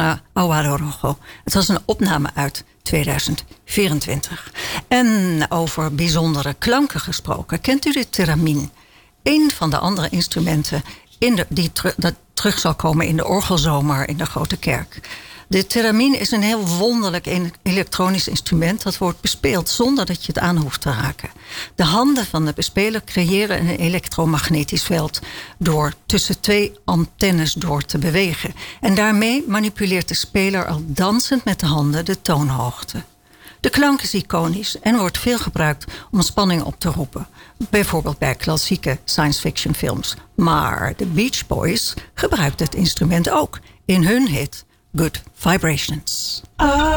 Aguado Rojo. Het was een opname uit 2024. En over bijzondere klanken gesproken. Kent u de theremin? Een van de andere instrumenten dat terug zal komen in de orgelzomer in de Grote Kerk. De theremin is een heel wonderlijk elektronisch instrument dat wordt bespeeld zonder dat je het aan hoeft te raken. De handen van de bespeler creëren een elektromagnetisch veld door tussen 2 antennes door te bewegen. En daarmee manipuleert de speler al dansend met de handen de toonhoogte. De klank is iconisch en wordt veel gebruikt om spanning op te roepen. Bijvoorbeeld bij klassieke science fiction films. Maar de Beach Boys gebruikt het instrument ook in hun hit Good Vibrations.